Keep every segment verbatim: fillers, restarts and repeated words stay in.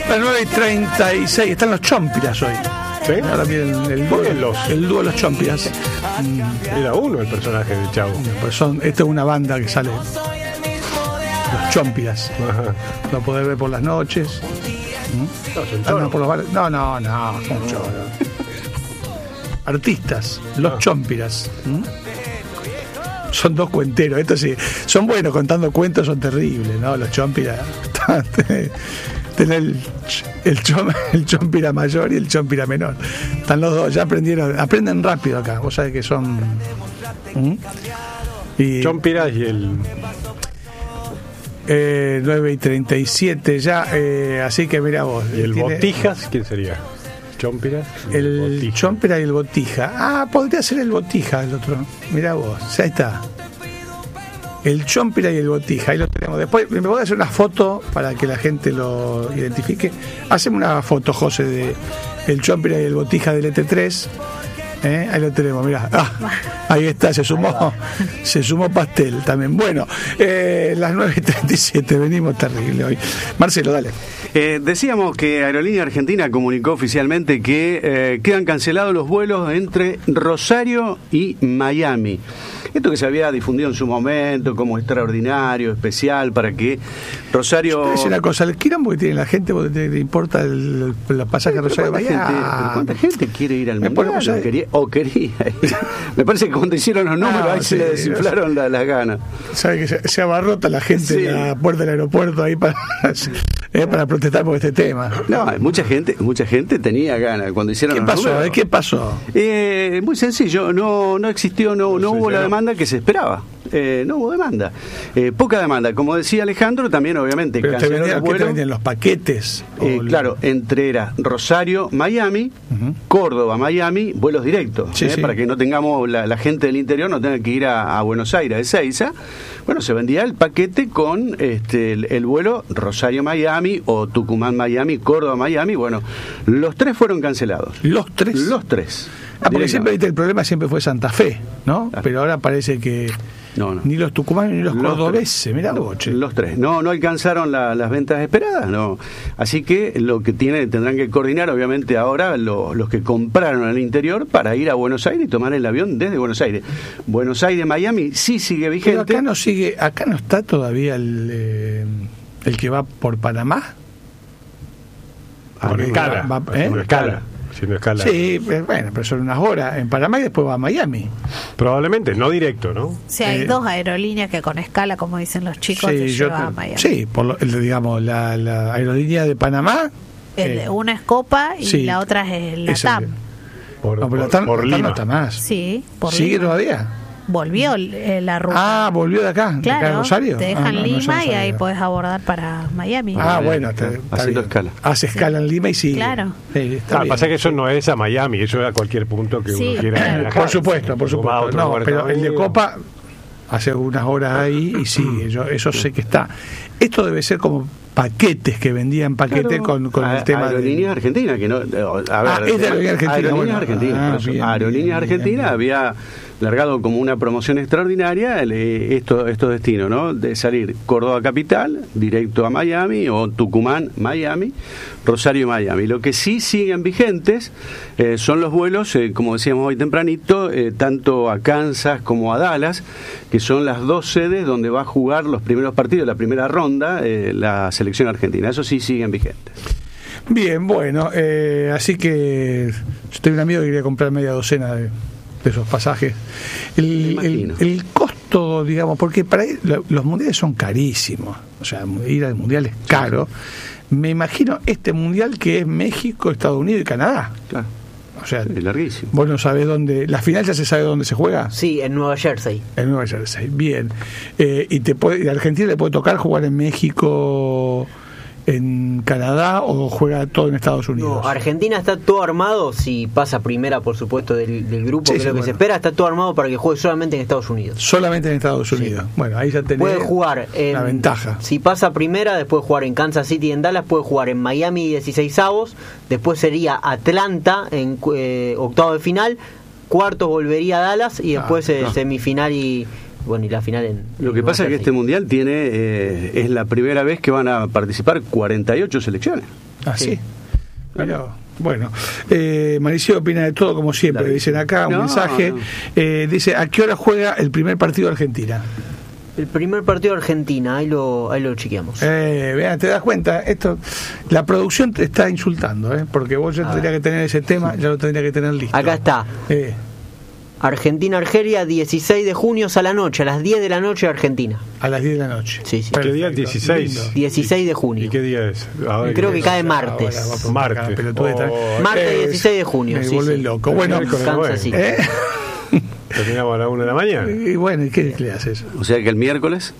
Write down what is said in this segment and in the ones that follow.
Las nueve y treinta y seis, están los Chompiras hoy. ¿Sí? Ahora viene el, el, dúo, los? el dúo de los Chompiras. Era uno el personaje del Chavo. Pues son, esta es una banda que sale. Los Chompiras. Ajá. Lo podés ver por las noches. No, Ah, no, por los bares. No, no, no. Son choros. Artistas, los Ah. Chompiras. ¿Mm? Son dos cuenteros. Estos sí, son buenos contando cuentos, son terribles, ¿no? Los Chompiras. Tener el, el, chom, el Chompira mayor y el Chompira menor. Están los dos, ya aprendieron, aprenden rápido acá. Vos sabés que son. ¿Mm? Y, Chompiras y el. Eh, nueve y treinta y siete ya, eh, así que mira vos. ¿Y el tiene, Botijas? ¿Quién sería? Chompiras. El Botija. Chompira y el Botija. Ah, podría ser el Botija el otro. Mira vos, ahí está. El Chompira y el Botija, ahí lo tenemos. Después me voy a hacer una foto para que la gente lo identifique. Haceme una foto, José, de el Chompira y el Botija del E T tres. ¿Eh? Ahí lo tenemos, mirá. Ah, ahí está, se sumó, se sumó Pastel también. Bueno, eh, las nueve y treinta y siete, venimos terrible hoy. Marcelo, dale. Eh, decíamos que Aerolínea Argentina comunicó oficialmente que eh, quedan cancelados los vuelos entre Rosario y Miami. Esto que se había difundido en su momento como extraordinario, especial, para que Rosario... Es una cosa, el quilombo que tiene la gente, porque te, te importa el, el pasaje a Rosario. ¿Cuánta gente, Miami? ¿Cuánta gente quiere ir al Me mundial? pone- O quería, o quería ir. Me parece que cuando hicieron los números No, ahí se sí, le desinflaron la- las ganas. Sabe que se, se abarrota la gente Sí. en la puerta del aeropuerto ahí para, eh, para protestar por este tema. No, mucha gente, mucha gente tenía ganas cuando hicieron ¿Qué los pasó? números. ¿Eh? ¿Qué pasó? Eh, muy sencillo, no, no existió, no, no Sí, hubo sí, la no. demanda que se esperaba. Eh, no hubo demanda. Eh, poca demanda. Como decía Alejandro, también obviamente Pero te cancelaron vendían, los ¿qué te vuelos. vendían? ¿Los paquetes? Eh, ¿O el- claro, entre era Rosario, Miami, Ujú. Córdoba, Miami, vuelos directos, Sí, eh, sí. para que no tengamos la, la gente del interior no tenga que ir a, a Buenos Aires, a Ezeiza. Bueno, se vendía el paquete con este el, el vuelo Rosario-Miami o Tucumán-Miami, Córdoba-Miami. Bueno, los tres fueron cancelados. Los tres. Los tres. Ah, porque Directamente. siempre viste, el problema siempre fue Santa Fe, ¿no? Ah. Pero ahora parece que No, no. ni los tucumanos ni los, Los cordobeses, mirá vos, che. Los tres. No, no alcanzaron la- las ventas esperadas, no. Así que lo que tiene, tendrán que coordinar, obviamente, ahora lo- los que compraron al interior para ir a Buenos Aires y tomar el avión desde Buenos Aires. Buenos Aires, Miami, sí sigue Pero vigente. acá no sigue, acá no está todavía el, eh, el que va por Panamá. Ah, Por no, escala. va- Haciendo ¿eh? escala. Haciendo escala. Sí, eh, bueno, pero son unas horas en Panamá y después va a Miami. Probablemente, no directo, ¿no? Sí, hay Eh, dos aerolíneas que con escala, como dicen los chicos, Sí, te yo llevan a te- Miami. sí, por lo, el- digamos, la, la aerolínea de Panamá. El- eh, una es Copa y sí, la otra es el esa- LATAM. Por, no, pero por- la TAM- por la TAM no Lima. está más. Sí, por ¿Sigue Lima. todavía? Volvió eh, la ruta. Ah, volvió de acá, de acá claro, a Rosario. te dejan Ah, no, no, Lima yo no y ahí sabía. puedes abordar para Miami. Ah, Ah, bueno, bien, está, está haciendo bien. escala. Hace escala en Lima y sigue. Claro. Sí, está Ah, bien. pasa que eso no es a Miami, eso es a cualquier punto que Sí, uno quiera claro. viajar. Por supuesto, por Va a supuesto. otro No, lugar de pero Estados el de Unidos. Copa hace unas horas ahí y sigue. Yo eso sé que está. Esto debe ser como paquetes que vendían paquetes Claro. con, con A- el tema Aerolíneas de... Argentinas, que no. A ver, Ah, es de Aerolíneas Argentinas, Aerolíneas bueno. Argentinas, Ah, por eso. bien, Aerolíneas bien, Argentinas bien, bien. había largado como una promoción extraordinaria el, eh, esto, estos destinos, ¿no? De salir Córdoba capital, directo a Miami, o Tucumán, Miami, Rosario, Miami. Lo que sí siguen vigentes eh, son los vuelos, eh, como decíamos hoy tempranito, eh, tanto a Kansas como a Dallas, que son las dos sedes donde va a jugar los primeros partidos, la primera ronda, eh, la selección argentina. Eso sí siguen vigentes. Bien, bueno, eh, así que yo tengo un amigo que quería comprar media docena de, de esos pasajes. Me El, el, imagino. el costo, digamos, porque para ir- lo- los mundiales son carísimos, o sea, ir al mundial es caro. Me imagino este mundial que es México, Estados Unidos y Canadá. Claro, O sea, es larguísimo. vos no sabés dónde. ¿La final ya se sabe dónde se juega? Sí, en Nueva Jersey. En Nueva Jersey. Bien. Eh, y te puede, a Argentina le puede tocar jugar en México, en Canadá, o juega todo en Estados Unidos. No, Argentina está todo armado, si pasa primera, por supuesto, del, del grupo, Sí, que es sí, lo que bueno. se espera, está todo armado para que juegue solamente en Estados Unidos. Solamente en Estados Unidos. Bueno, ahí ya tenés Puede jugar en, la ventaja. Si pasa primera, después jugar en Kansas City y en Dallas, puede jugar en Miami dieciseisavos, después sería Atlanta en eh, octavo de final, cuartos volvería a Dallas y después Ah, eh, no. semifinal y bueno y la final en Lo en que Nueva pasa es que Jersey. este mundial tiene eh, es la primera vez que van a participar cuarenta y ocho selecciones. Ah, sí. Sí. Mirá vos. Bueno, eh, Mauricio opina de todo como siempre, Dale. dicen acá, un No, mensaje. no. Eh, dice, ¿a qué hora juega el primer partido de Argentina? El primer partido de Argentina, ahí lo, ahí lo chequeamos. Eh, vean, te das cuenta, esto, la producción te está insultando, ¿eh? Porque vos ya A tendrías ver. que tener ese tema, ya lo tendría que tener listo. Acá está. Eh, Argentina-Argelia, dieciséis de junio a la noche, a las diez de la noche Argentina. a las diez de la noche. Sí, sí. ¿Qué día? Perfecto, dieciséis. lindo. dieciséis de junio. ¿Y qué día es? Ahora Creo que cae Ahora martes. va a preguntar Martes. cada pelotudez, ¿eh? Oh, Martes Eh, dieciséis de junio. Me sí, vuelve sí. loco. Bueno, Miércoles, Kansas bueno. City. ¿eh? Terminamos a la una de la mañana. Y bueno, ¿y qué le haces? O sea que el miércoles,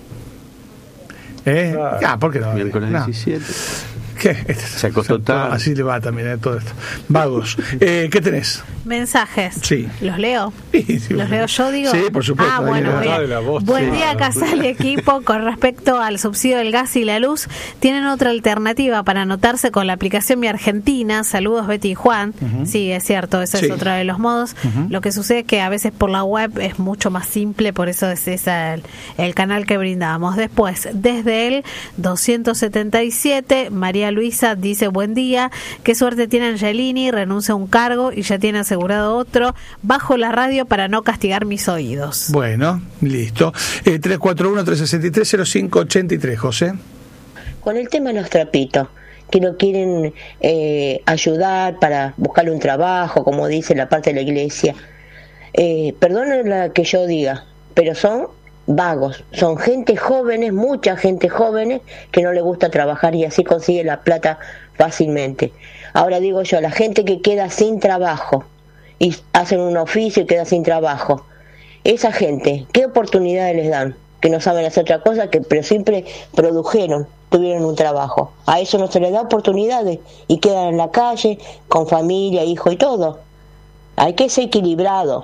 ¿Eh? Claro. Ah, ¿por qué no? miércoles No. diecisiete. ¿Qué? Se acostó tarde. Así le va también a todo esto. Vagos. Eh, ¿Qué tenés? Mensajes. Sí. ¿Los leo? Sí, sí, ¿Los leo yo, digo? Sí, por supuesto. Ah, ahí bueno, le- bien. Dale la voz, Buen sí. día, Casal y equipo. Con respecto al subsidio del gas y la luz, tienen otra alternativa para anotarse con la aplicación Mi Argentina. Saludos, Betty y Juan. Sí, es cierto, ese Sí. es otro de los modos. Lo que sucede es que a veces por la web es mucho más simple, por eso es ese el, el canal que brindamos. Después, desde el doscientos setenta y siete, María Luisa dice: buen día, qué suerte tiene Angelini, renuncia a un cargo y ya tiene asegurado otro. Bajo la radio para no castigar mis oídos. Bueno, listo. Eh, tres cuatro uno, tres seis tres, cero cinco ocho tres, José. Con el tema de los trapitos, que lo quieren eh, ayudar para buscarle un trabajo, como dice la parte de la iglesia. Eh, perdonen la que yo diga, pero son vagos, son gente jóvenes, mucha gente jóvenes que no le gusta trabajar y así consigue la plata fácilmente. Ahora digo yo, la gente que queda sin trabajo y hacen un oficio y queda sin trabajo, esa gente, ¿qué oportunidades les dan? Que no saben hacer otra cosa, que pero siempre produjeron, tuvieron un trabajo. A eso no se les da oportunidades y quedan en la calle con familia, hijo y todo. Hay que ser equilibrado.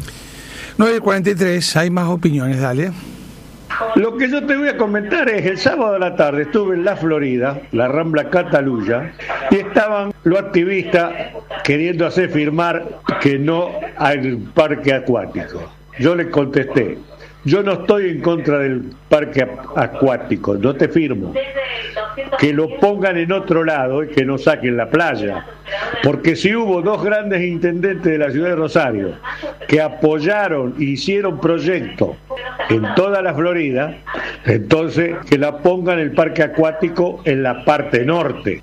nueve cuarenta y tres, hay más opiniones, dale. Lo que yo te voy a comentar es, el sábado de la tarde estuve en la Florida, la Rambla Catalunya, y estaban los activistas queriendo hacer firmar que no hay parque acuático. Yo les contesté, yo no estoy en contra del parque acuático, no te firmo. Que lo pongan en otro lado y que no saquen la playa. Porque si hubo dos grandes intendentes de la ciudad de Rosario que apoyaron e hicieron proyectos en toda la Florida, entonces que la pongan el parque acuático en la parte norte.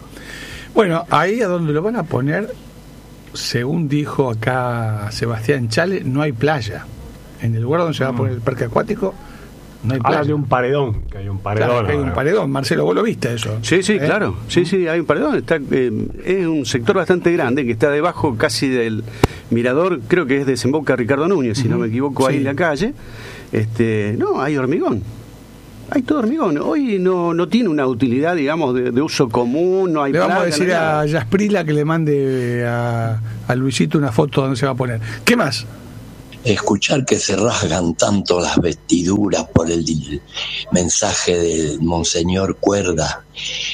Bueno, ahí a donde lo van a poner, según dijo acá Sebastián Chale, no hay playa. En el lugar donde se va a poner el parque acuático, no hay playa. Habla de un paredón, que hay un paredón. Claro, que hay un ahora. paredón. Marcelo, vos lo viste eso. Sí, sí, ¿Eh? claro. Sí, sí, hay un paredón. Está, eh, es un sector bastante grande que está debajo casi del mirador, creo que es desemboca Ricardo Núñez, si no me equivoco, ahí Sí. en la calle. Este, no, hay hormigón. Hay todo hormigón. Hoy no, no tiene una utilidad, digamos, de, de uso común, no hay Le vamos a placa, decir no hay nada. a Yasprila que le mande a, a Luisito una foto donde se va a poner. ¿Qué más? Escuchar que se rasgan tanto las vestiduras por el di- mensaje del Monseñor Cuerda.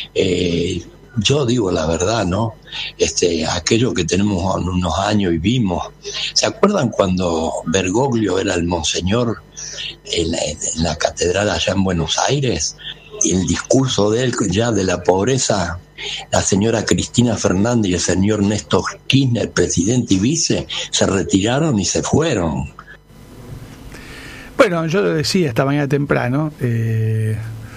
Eh, yo digo la verdad, ¿no? Este, aquello que tenemos unos años y vimos. ¿Se acuerdan cuando Bergoglio era el Monseñor en la, en la catedral allá en Buenos Aires? Y el discurso de él ya de la pobreza, la señora Cristina Fernández y el señor Néstor Kirchner, presidente y vice, se retiraron y se fueron. Bueno, yo lo decía esta mañana temprano, eh,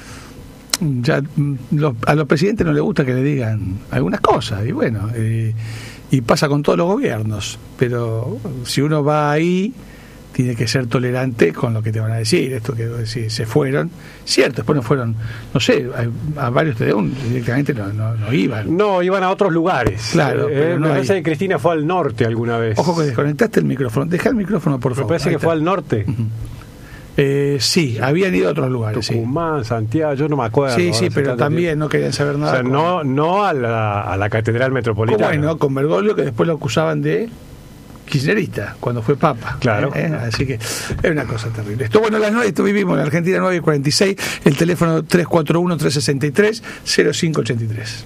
ya mm, los- a los presidentes no les gusta que le digan algunas cosas, y bueno, eh, y pasa con todos los gobiernos, pero si uno va ahí, tiene que ser tolerante con lo que te van a decir. Esto que vos decís, se fueron, cierto, después no fueron, no sé, a, a varios T D U directamente no, no, no iban. No, iban a otros lugares. Claro, Eh, pero no me hay- parece que Cristina fue al norte alguna vez. Ojo que desconectaste el micrófono, deja el micrófono por Me favor. parece Ahí que fue está. al norte. Eh, sí, habían ido a otros lugares, sí. Tucumán, Santiago, yo no me acuerdo. Sí, ahora sí, hace pero tanto también tiempo. no querían saber O nada. sea, con- no, no a la, a la Catedral Metropolitana. Bueno, con Bergoglio, que después lo acusaban de kirchnerista cuando fue papa. Claro. ¿Eh? ¿Eh? Así que es una cosa terrible. Esto, bueno, las nueve, esto vivimos en Argentina, nueve y cuarenta y seis, el teléfono tres cuatro uno, tres seis tres, cero cinco ocho tres.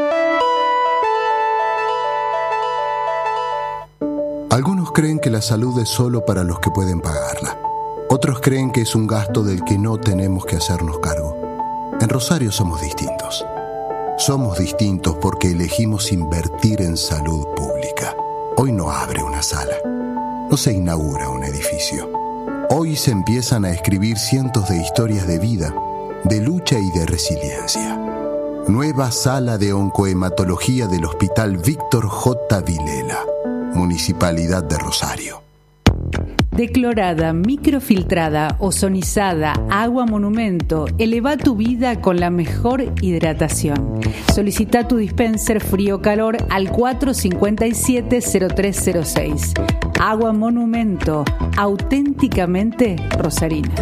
Algunos creen que la salud es solo para los que pueden pagarla. Otros creen que es un gasto del que no tenemos que hacernos cargo. En Rosario somos distintos. Somos distintos porque elegimos invertir en salud pública. Hoy no abre una sala, no se inaugura un edificio. Hoy se empiezan a escribir cientos de historias de vida, de lucha y de resiliencia. Nueva sala de oncohematología del Hospital Víctor J. Vilela, Municipalidad de Rosario. Declorada, microfiltrada, ozonizada, agua monumento, eleva tu vida con la mejor hidratación. Solicita tu dispenser frío-calor al cuatro cinco siete cero tres cero seis. Agua monumento, auténticamente rosarina.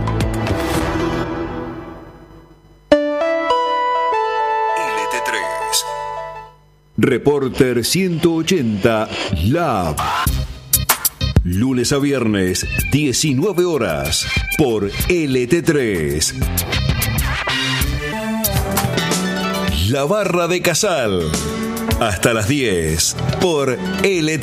L T tres. Reporter ciento ochenta Lab. Lunes a viernes, diecinueve horas, por L T tres. La Barra de Casal. Hasta las diez, por L T tres.